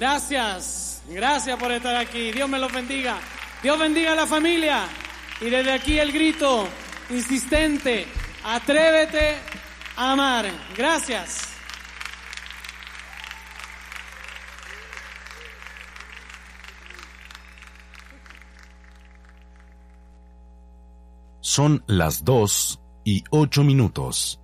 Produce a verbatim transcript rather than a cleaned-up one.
Gracias, gracias por estar aquí. Dios me los bendiga. Dios bendiga a la familia. Y desde aquí el grito insistente: atrévete a amar. Gracias. Son las dos y ocho minutos.